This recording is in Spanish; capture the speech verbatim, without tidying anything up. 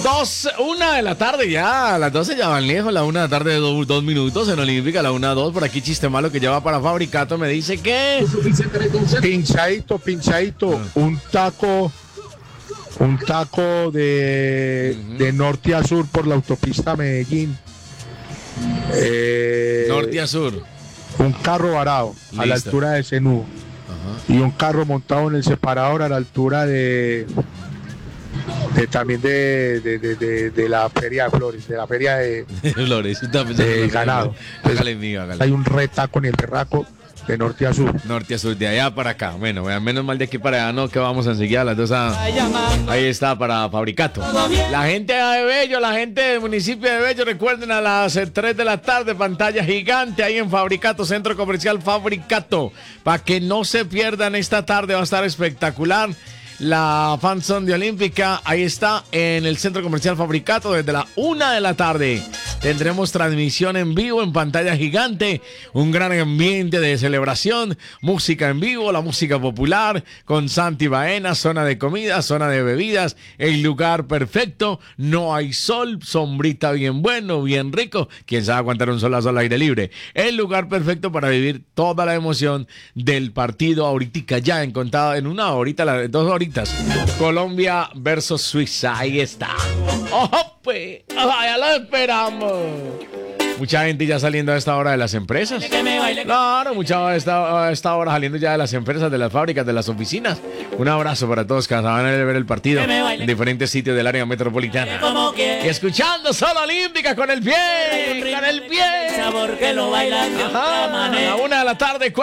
Dos, una de la tarde ya, a las doce ya van lejos, la una de la tarde de do, dos minutos en Olímpica, la una dos, por aquí Chiste Malo que lleva para Fabricato me dice que... Pinchadito, pinchadito, ah. un taco, un taco de, uh-huh. de norte a sur por la autopista Medellín. Eh, norte a sur. Un carro varado Listo. a la altura de Senú uh-huh. y un carro montado en el separador a la altura de... De, también de, de, de, de, de la feria de Flores, de la feria de, Flores, de ganado. Hágale, mío, hágale. Hay un retaco en el berraco de norte a sur. Norte a sur, de allá para acá. Bueno, menos mal de aquí para allá, no, que vamos enseguida a las dos a... Ahí está, para Fabricato. La gente de Bello, la gente del municipio de Bello, recuerden a las tres de la tarde, pantalla gigante ahí en Fabricato, Centro Comercial Fabricato. Para que no se pierdan esta tarde, va a estar espectacular. La fanzone de Olímpica, ahí está en el Centro Comercial Fabricato desde la una de la tarde. Tendremos transmisión en vivo en pantalla gigante, un gran ambiente de celebración, música en vivo, la música popular con Santi Baena, zona de comida, zona de bebidas, el lugar perfecto, no hay sol, sombrita bien bueno, bien rico, quién sabe aguantar un solazo al aire libre. El lugar perfecto para vivir toda la emoción del partido ahorita ya en contada en una horita, dos horitas. Colombia versus Suiza, ahí está. ¡Ojo, pues! ¡Ya lo esperamos! Mucha gente ya saliendo a esta hora de las empresas. Claro, mucha a esta, a esta hora saliendo ya de las empresas, de las fábricas, de las oficinas. Un abrazo para todos que van a ver el partido en diferentes sitios del área metropolitana. Y escuchando solo Olímpica con el pie, con el pie. Ajá, a la una de la tarde.